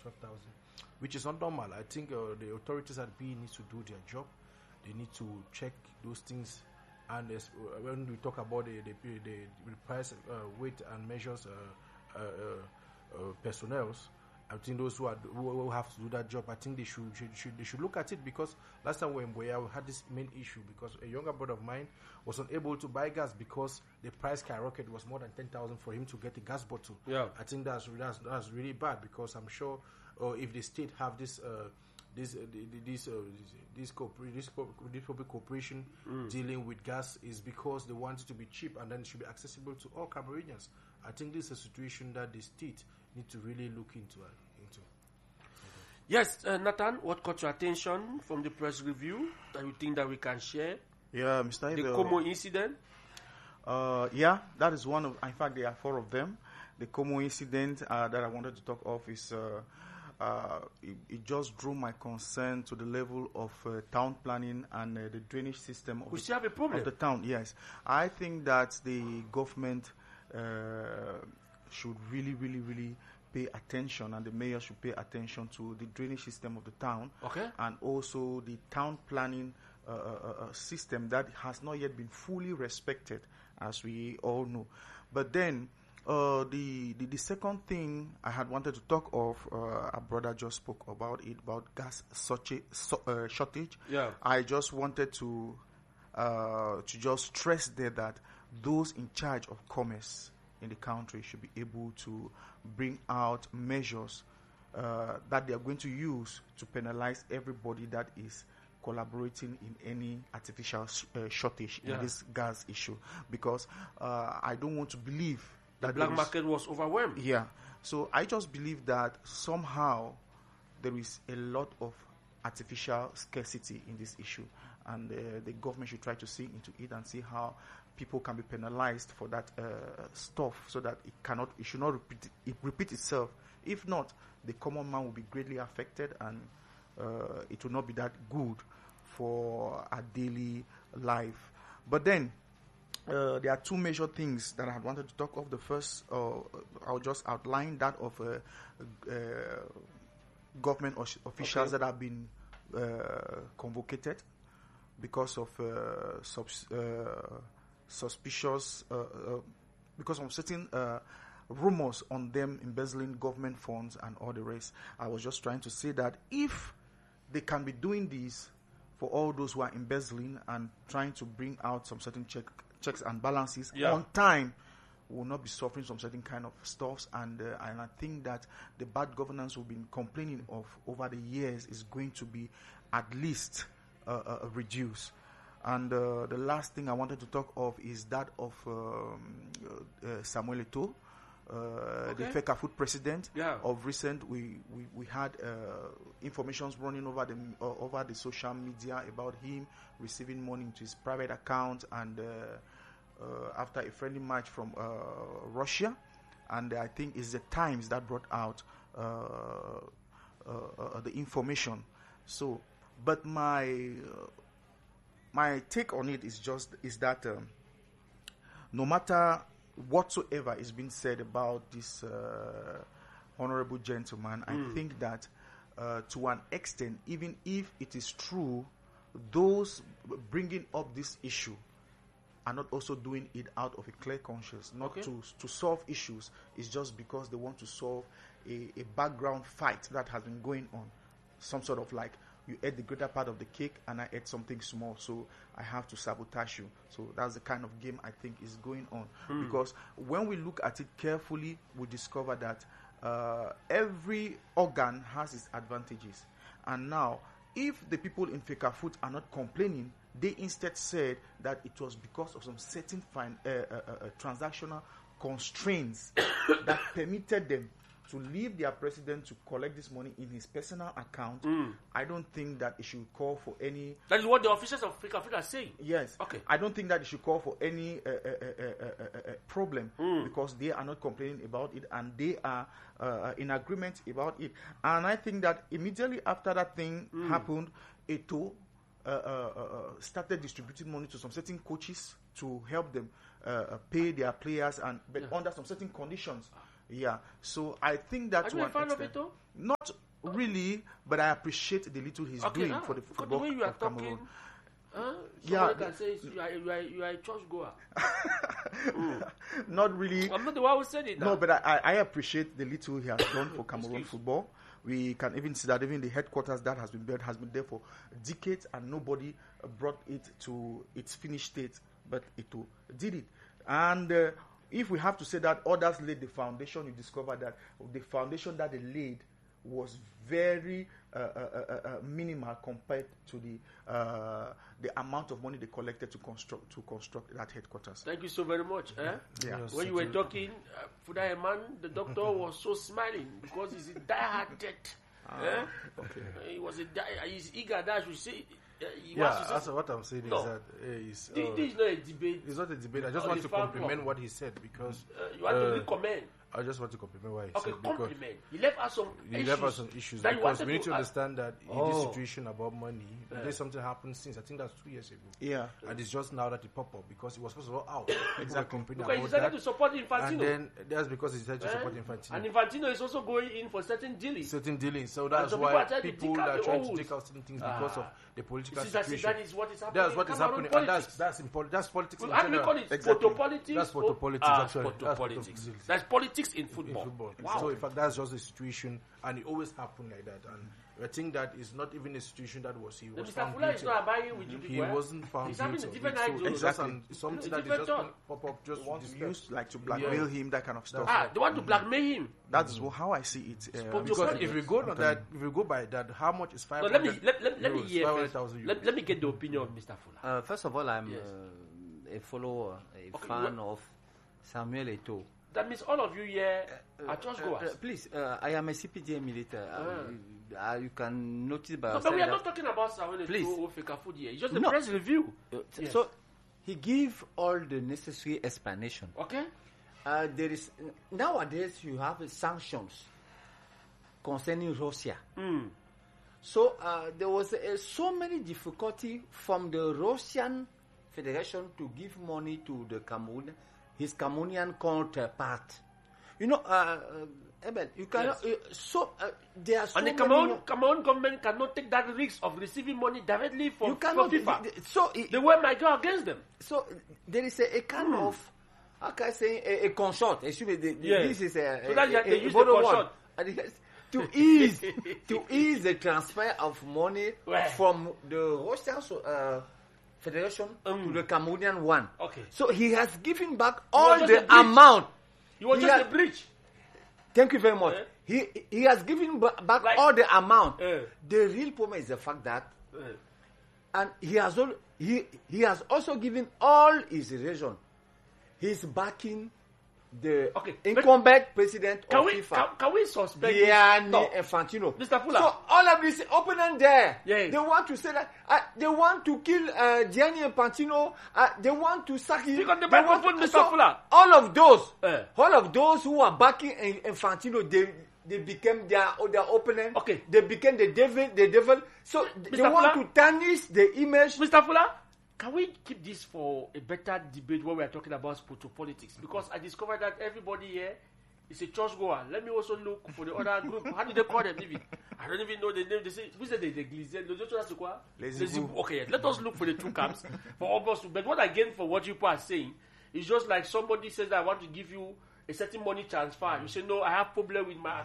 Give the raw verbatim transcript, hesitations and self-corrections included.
twelve thousand, which is not normal. I think uh, the authorities at B need to do their job. They need to check those things. And uh, when we talk about the the, the, the price, uh, weight and measures uh, uh, uh, uh, personnel, I think those who, are, who have to do that job, I think they should, should, should they should look at it, because last time when we had this main issue, because a younger brother of mine was unable to buy gas because the price skyrocketed. Was more than ten thousand for him to get a gas bottle. Yeah, I think that's that's, that's really bad, because I'm sure uh, if the state have this uh, this uh, this uh, this, corpor- this, this public corporation mm. dealing with gas, is because they want it to be cheap and then it should be accessible to all Cameroonians. I think this is a situation that the state need to really look into. Uh, into. Okay. Yes, uh, Nathan, what caught your attention from the press review that you think that we can share? Yeah, Mister The Ivel, Como incident? Uh, yeah, that is one of, in fact, there are four of them. The Como incident uh, that I wanted to talk of is, uh, uh, it, it just drew my concern to the level of uh, town planning and uh, the drainage system of, we the, still have a problem. of the town. Yes, I think that the government uh, should really, really, really pay attention, and the mayor should pay attention to the drainage system of the town, okay, and also the town planning uh, uh, uh, system that has not yet been fully respected, as we all know. But then uh, the, the the second thing I had wanted to talk of, uh, our brother just spoke about it, about gas shortage. So, uh, shortage. Yeah, I just wanted to uh, to just stress there that those in charge of commerce in the country should be able to bring out measures uh, that they are going to use to penalize everybody that is collaborating in any artificial sh- uh, shortage yeah. in this gas issue, because uh, I don't want to believe that the black market was overwhelmed. Yeah, so I just believe that somehow there is a lot of artificial scarcity in this issue, and uh, the government should try to see into it and see how people can be penalized for that uh, stuff, so that it cannot, it should not repeat, it repeat itself. If not, the common man will be greatly affected, and uh, it will not be that good for our daily life. But then, uh, there are two major things that I had wanted to talk of. The first, uh, I'll just outline that of uh, uh, government os- officials okay. that have been uh, convocated because of uh, subs- uh, suspicious, uh, uh, because of certain uh, rumors on them embezzling government funds and all the rest. I was just trying to say that if they can be doing this for all those who are embezzling and trying to bring out some certain check, checks and balances yeah. on time, will not be suffering some certain kind of stuffs, and uh, and I think that the bad governance we've been complaining of over the years is going to be at least uh, uh, reduced. And uh, the last thing I wanted to talk of is that of um, uh, Samuel Eto'o, uh, okay. the Fecafoot president. Yeah. Of recent, we we, we had uh, information running over the uh, over the social media about him receiving money into his private account, and uh, uh, after a friendly match from uh, Russia, and I think it's the Times that brought out uh, uh, uh, the information. So, but my uh, my take on it is just is that um, no matter whatsoever is being said about this uh, honorable gentleman, mm. I think that uh, to an extent, even if it is true, those bringing up this issue are not also doing it out of a clear conscience, not okay. to to solve issues. It's just because they want to solve a, a background fight that has been going on. Some sort of like, you ate the greater part of the cake and I ate something small, so I have to sabotage you. So that's the kind of game I think is going on. Mm. Because when we look at it carefully, we discover that uh, every organ has its advantages. And now, if the people in Fecafoot are not complaining, they instead said that it was because of some certain fin- uh, uh, uh, transactional constraints that permitted them to leave their president to collect this money in his personal account. Mm. I don't think that it should call for any... That is what the officials of Fecafoot are saying? Yes. Okay. I don't think that it should call for any uh, uh, uh, uh, uh, uh, problem mm. because they are not complaining about it and they are uh, in agreement about it. And I think that immediately after that thing mm. happened, Eto'o uh, uh, uh, started distributing money to some certain coaches to help them uh, pay their players, and but yeah. under some certain conditions. Yeah. So I think that Are to you a an fan of extent- it though? Not really, but I appreciate the little he's Okay, doing now, for the because the football way you are of Cameroon. talking, huh? Yeah, Somebody the- can say you are, you are, you are a church goer. Not really. I'm not the one who said it. Now. No, but I, I I appreciate the little he has done for Cameroon football. We can even see that even the headquarters that has been built has been there for decades, and nobody uh, brought it to its finished state, but Eto'o did it. And uh, if we have to say that others laid the foundation, you discover that the foundation that they laid was very uh, uh, uh, uh, minimal compared to the uh, the amount of money they collected to construct to construct that headquarters. Thank you so very much. Eh? Yeah. Yes, When you were it- talking, uh, Fuda man, the doctor was so smiling because he's a die-hearted. eh? Okay. He was a die. He's eager that I should say. Uh, he Yeah, wants to that's say, what I'm saying No. is that uh, is, this, uh, this is not a debate. it's not a debate. I just Oh, want the to fan compliment club. what he said because Uh, you want uh, to recommend. I just want to compliment what he Okay, said because compliment. He left us some you issues. left us some issues that you because wanted we need to uh, understand that in Oh. this situation about money, Yeah. there's something happened since I think that's two years ago. Yeah. And it's just now that it popped up because it was supposed to go out. Exactly. Because he about decided that. to support Infantino. And then that's because he decided to Eh? support Infantino. And Infantino is also going in for certain dealings. Certain dealings. So that's some why people are trying to people take out are the trying to oaths. take out certain things because Ah. of the political This is, that, situation. that is what is happening. That's what in is Cameroon happening, and politics. that's that's important. That's politics. Well, in how do we general. call it? Exactly. Photo politics? That's photo Oh, politics, ah, actually. photo That's politics. photo politics. That's politics in in football. football. Wow. So in fact, that's just the situation, and it always happened like that. And I think that is not even a situation that was he was Mister found Fula is guilty. not abiding with you He people. eh? wasn't found He's having guilty. a of different it. So idea. it's just an, it's something It's that is different just thought. pop up just to Want disturb. used like to blackmail Yeah. him, that kind of stuff. Ah, they want to blackmail him. That's wh- how I see it. Uh, Sponsor- Because Because if we go on that, if we go by that, how much is five No, hundred? let me let, let, let me euros, hear five hundred first. thousand Let, euros. let me get the opinion of Mister Fula. Uh, first of all, I'm Yes. uh, a follower, a Okay, fan what- of Samuel Eto'o. That means all of you here are church Uh, goers. uh, please, uh, I am a C P D military. Uh, uh, you can notice by No, but yourself we are that- not talking about Samuel Please. Eto'o or Feka Food here. It's just a No. press review. Uh, Yes. So he give all the necessary explanation. Okay? Uh, there is nowadays you have uh, sanctions concerning Russia. Mm. So uh, there was uh, so many difficulty from the Russian Federation to give money to the Cameroon, his Cameroonian counterpart. You know, uh, uh, Eben, you cannot. Uh, so uh, there are so And the many. Cameroon, Cameroon government cannot take that risk of receiving money directly from, you from cannot. FIFA. the- the- so it, The word might go against them. so there is a, a kind Hmm. of, how can I say, a, a consort. Excuse me, the, the, Yes. this is a, So a, that's a, why they a use borrow the word. consort. And yes, to ease to ease the transfer of money Right. from the Russian so, uh, Federation Mm. to the Cameroonian one. Okay. So he has given back all just a the bridge. amount. You was He just had- a breach. Thank you very much. Eh? He he has given ba- back Like- all the amount. Eh. The real problem is the fact that, Uh, and he has al- he he has also given all his region. He's backing the Okay, incumbent president Can of we, FIFA, can, can we suspect this? Gianni No. Infantino. Mister Fuller. So all of this opponent there, Yes. they want to say that uh, they want to kill uh, Gianni Infantino. Uh, they want to sack him. Speak on the They want- microphone, Mister so Fuller. all of those, Eh. all of those who are backing In- Infantino, they they became their their opponent. Okay. They became the devil. The devil. So they Mister want Fuller. to tarnish the image. Mister Fuller, can we keep this for a better debate when we are talking about sport politics? Because I discovered that everybody here is a church goer. Let me also look for the other group. How do they call them, even? I don't even know the name. They say, who said they the Glizien? Les autres, c'est quoi? Les Les Zibou. Zibou. Okay, let us look for the two camps for all of us. to- But what I gain from what you people are saying is just like somebody says, I want to give you a certain money transfer. You say, no, I have problem with my